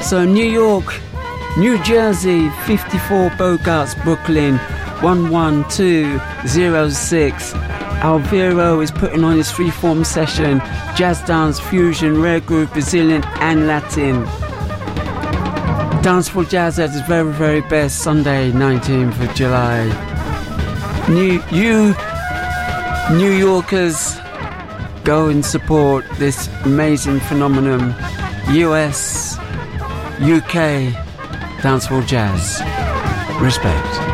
Also, New York, New Jersey, 54 Bogarts, Brooklyn, 11206. Alviro is putting on his freeform session, jazz dance, fusion, rare groove, Brazilian and Latin. Danceful Jazz at its very, very best, Sunday, 19th of July. New Yorkers, go and support this amazing phenomenon. US, UK, Danceful Jazz. Respect.